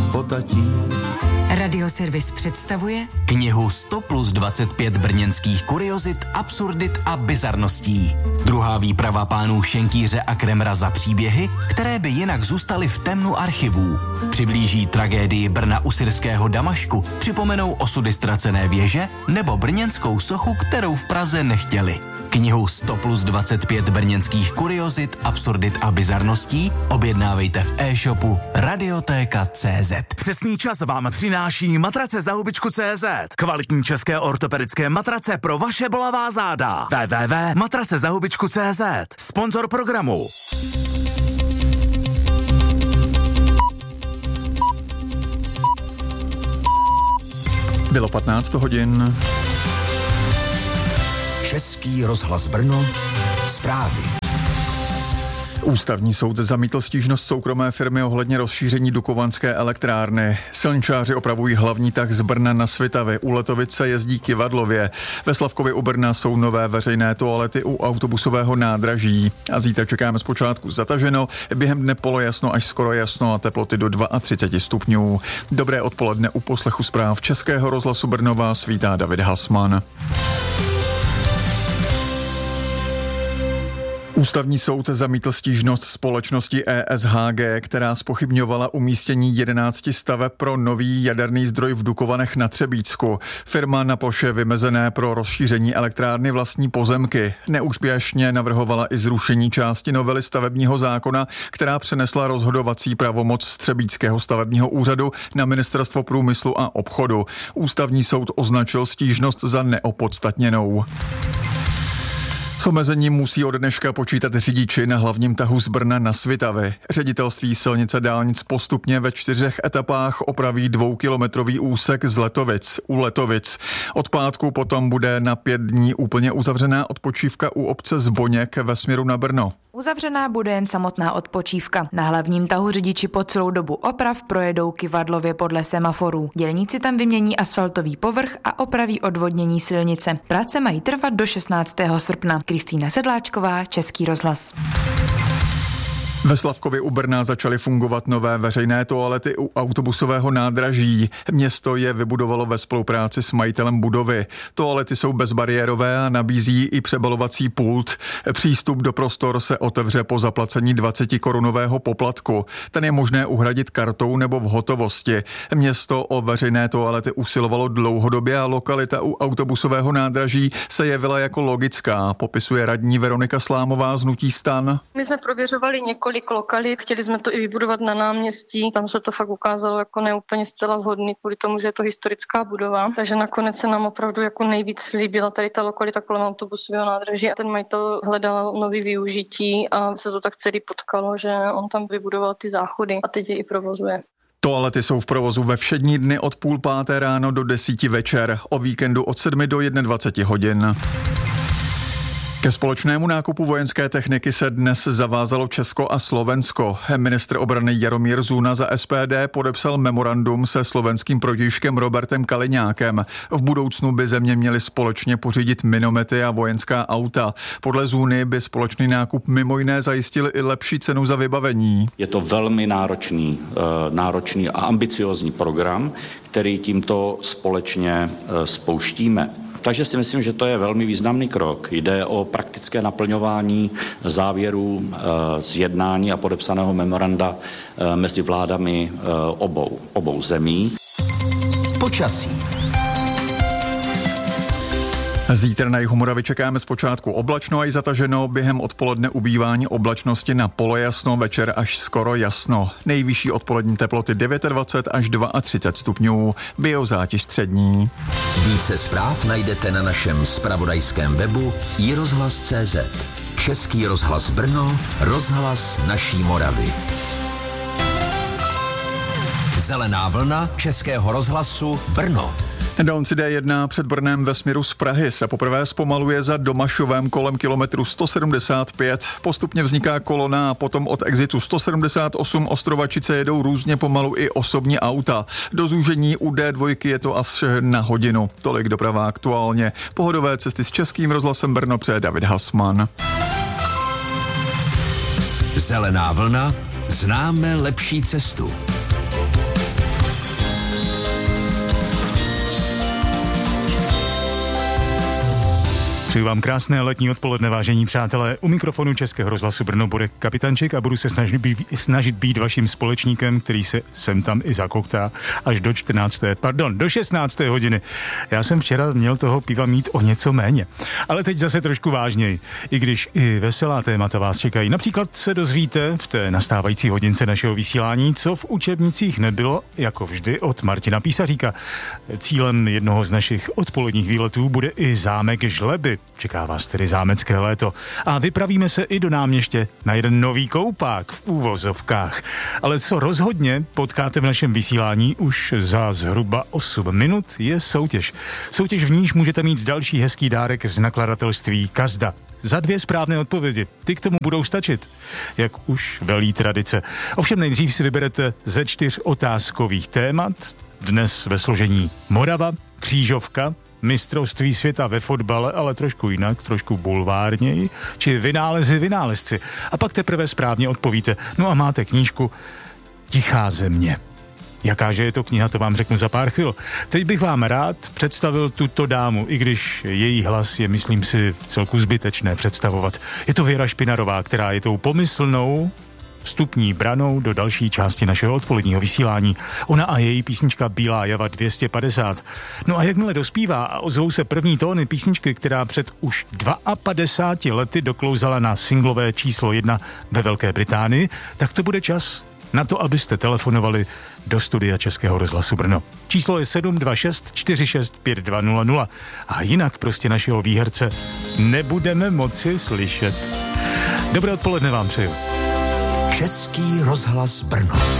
potatí. Radioservis představuje knihu 100 plus 25 brněnských kuriozit, absurdit a bizarností. Druhá výprava pánů Šenkýře a Kremra za příběhy, které by jinak zůstaly v temnu archivů. Přiblíží tragédii Brna u syrského Damašku, připomenou osudy ztracené věže nebo brněnskou sochu, kterou v Praze nechtěli. Knihu 100 plus 25 brněnských kuriozit, absurdit a bizarností objednávejte v e-shopu Radiotéka.cz. Přesný čas vám přináší matrace za hubičku.cz. Kvalitní české ortopedické matrace pro vaše bolavá záda. www.matracezahubičku.cz. Sponzor programu. Bylo 15 hodin. Český rozhlas Brno, zprávy. Ústavní soud zamítl stížnost soukromé firmy ohledně rozšíření Dukovanské elektrárny. Silničáři opravují hlavní tah z Brna na Svitavy. U Letovic se jezdí Kyvadlově. Ve Slavkově u Brna jsou nové veřejné toalety u autobusového nádraží. A zítra čekáme zpočátku zataženo, během dne polojasno až skoro jasno a teploty do 32 stupňů. Dobré odpoledne u poslechu zpráv Českého rozhlasu Brno vás vítá David Hasman. Ústavní soud zamítl stížnost společnosti ESHG, která zpochybňovala umístění 11 staveb pro nový jaderný zdroj v Dukovanech na Třebíčsku. Firma na ploše vymezené pro rozšíření elektrárny vlastní pozemky. Neúspěšně navrhovala i zrušení části novely stavebního zákona, která přenesla rozhodovací pravomoc z Třebíčského stavebního úřadu na Ministerstvo průmyslu a obchodu. Ústavní soud označil stížnost za neopodstatněnou. S omezením musí od dneška počítat řidiči na hlavním tahu z Brna na Svitavy. Ředitelství silnice dálnic postupně ve 4 etapách opraví 2kilometrový úsek z Letovic u Letovic. Od pátku potom bude na 5 dní úplně uzavřená odpočívka u obce Zboněk ve směru na Brno. Uzavřená bude jen samotná odpočívka. Na hlavním tahu řidiči po celou dobu oprav projedou Kyvadlově podle semaforů. Dělníci tam vymění asfaltový povrch a opraví odvodnění silnice. Práce mají trvat do 16. srpna. Kristýna Sedláčková, Český rozhlas. Ve Slavkově u Brna začaly fungovat nové veřejné toalety u autobusového nádraží. Město je vybudovalo ve spolupráci s majitelem budovy. Toalety jsou bezbariérové a nabízí i přebalovací pult. Přístup do prostor se otevře po zaplacení 20korunového poplatku. Ten je možné uhradit kartou nebo v hotovosti. Město o veřejné toalety usilovalo dlouhodobě a lokalita u autobusového nádraží se jevila jako logická, popisuje radní Veronika Slámová z hnutí STAN. My jsme prověřovali několik lokalit, chtěli jsme to i vybudovat na náměstí, tam se to fakt ukázalo jako neúplně zcela vhodný, kvůli tomu, že je to historická budova, takže nakonec se nám opravdu jako nejvíc líbila tady ta lokalita kolem autobusového nádraží a ten majitel hledal nový využití a se to tak celý potkalo, že on tam vybudoval ty záchody a teď je i provozuje. Toalety jsou v provozu ve všední dny od 5:30 ráno do 10 večer, o víkendu od 7 do 21 hodin. Ke společnému nákupu vojenské techniky se dnes zavázalo Česko a Slovensko. Ministr obrany Jaromír Zuna za SPD podepsal memorandum se slovenským protějškem Robertem Kaliňákem. V budoucnu by země měly společně pořídit minomety a vojenská auta. Podle Zuny by společný nákup mimo jiné zajistil i lepší cenu za vybavení. Je to velmi náročný a ambiciózní program, který tímto společně spouštíme. Takže si myslím, že to je velmi významný krok. Jde o praktické naplňování závěrů z jednání a podepsaného memoranda mezi vládami obou zemí. Počasí. Zítra na jihu Moravy čekáme zpočátku oblačno a i zataženo, během odpoledne ubývání oblačnosti na polojasno, večer až skoro jasno. Nejvyšší odpolední teploty 29 až 32 stupňů, biozátěž střední. Více zpráv najdete na našem zpravodajském webu iRozhlas.cz. Český rozhlas Brno, rozhlas naší Moravy. Zelená vlna Českého rozhlasu Brno. Dálnici D1 před Brnem ve směru z Prahy se poprvé zpomaluje za Domašovem kolem kilometru 175. Postupně vzniká kolona a potom od exitu 178 Ostrovačice jedou různě pomalu i osobní auta. Do zúžení u D2 je to až na hodinu. Tolik doprava aktuálně. Pohodové cesty s Českým rozhlasem Brno přeje David Hasman. Zelená vlna, známe lepší cestu. Přeju vám krásné letní odpoledne, vážení přátelé. U mikrofonu Českého rozhlasu Brno bude Kapitanček a budu se snažit být vaším společníkem, který se sem tam i zakoktá až do 16. hodiny. Já jsem včera měl toho piva mít o něco méně. Ale teď zase trošku vážněji, i když i veselá témata vás čekají. Například se dozvíte v té nastávající hodince našeho vysílání, co v učebnicích nebylo, jako vždy, od Martina Písaříka. Cílem jednoho z našich odpoledních výletů bude i zámek Žleby. Čeká vás tedy zámecké léto. A vypravíme se i do Náměště na jeden nový koupák v úvozovkách. Ale co rozhodně potkáte v našem vysílání už za zhruba 8 minut je soutěž. Soutěž, v níž můžete mít další hezký dárek z nakladatelství Kazda. Za 2 správné odpovědi. Ty k tomu budou stačit, jak už velí tradice. Ovšem nejdřív si vyberete ze 4 otázkových témat. Dnes ve složení Morava, křížovka, mistrovství světa ve fotbale, ale trošku jinak, trošku bulvárněji, či vynálezci. A pak teprve správně odpovíte. No a máte knížku Tichá země. Jakáže je to kniha, to vám řeknu za pár chvil. Teď bych vám rád představil tuto dámu, i když její hlas je, myslím si, vcelku zbytečné představovat. Je to Věra Špinarová, která je tou pomyslnou vstupní branou do další části našeho odpoledního vysílání. Ona a její písnička Bílá java 250. No a jakmile dospívá a ozvou se první tóny písničky, která před už 52 lety doklouzala na singlové číslo 1 ve Velké Británii, tak to bude čas na to, abyste telefonovali do studia Českého rozhlasu Brno. Číslo je 726 46 5200 a jinak prostě našeho výherce nebudeme moci slyšet. Dobré odpoledne vám přeju. Český rozhlas Brno.